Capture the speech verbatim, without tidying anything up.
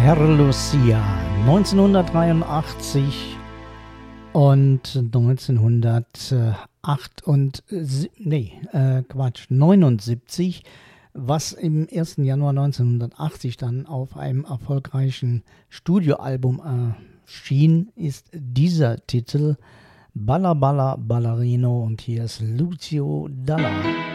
Lucia neunzehnhundertdreiundachtzig und neunzehnhundertacht und nee, äh, Quatsch, neunundsiebzig, was im ersten Januar neunzehnhundertachtzig dann auf einem erfolgreichen Studioalbum erschien, ist dieser Titel Balla Balla Ballerino und hier ist Lucio Dalla.